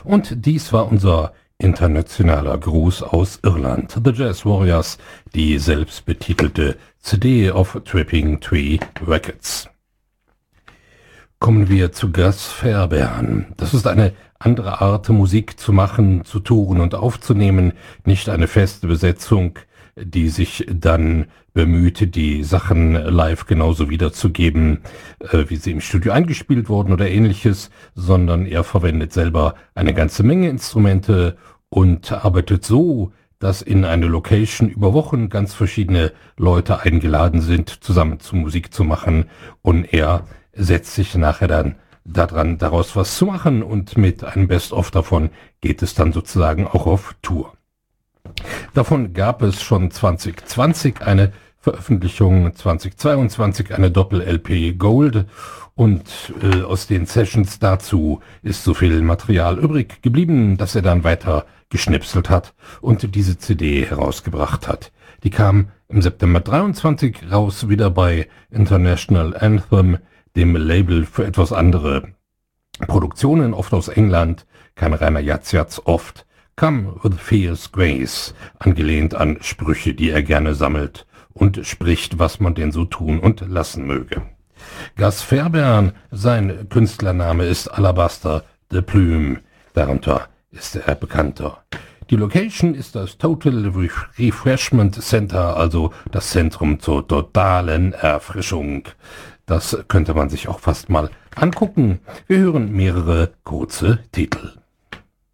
Und dies war unser internationaler Gruß aus Irland. The Jazz Warriors, die selbstbetitelte CD auf Tripping Tree Records. Kommen wir zu Gus Fairbairn. Das ist eine andere Art, Musik zu machen, zu touren und aufzunehmen. Nicht eine feste Besetzung, die sich dann bemüht, die Sachen live genauso wiederzugeben, wie sie im Studio eingespielt wurden oder ähnliches, sondern er verwendet selber eine ganze Menge Instrumente und arbeitet so, dass in eine Location über Wochen ganz verschiedene Leute eingeladen sind, zusammen zu Musik zu machen, und er setzt sich nachher dann daran, daraus was zu machen, und mit einem Best-of davon geht es dann sozusagen auch auf Tour. Davon gab es schon 2020 eine Veröffentlichung, 2022 eine Doppel-LP Gold, und aus den Sessions dazu ist so viel Material übrig geblieben, dass er dann weiter geschnipselt hat und diese CD herausgebracht hat. Die kam im September 23 raus, wieder bei International Anthem, dem Label für etwas andere Produktionen, oft aus England, kein reiner Jatz, oft Come with Fierce Grace, angelehnt an Sprüche, die er gerne sammelt und spricht, was man denn so tun und lassen möge. Gus Fairbairn, sein Künstlername ist Alabaster de Plume, darunter ist er bekannter. Die Location ist das Total Refreshment Center, also das Zentrum zur totalen Erfrischung. Das könnte man sich auch fast mal angucken. Wir hören mehrere kurze Titel.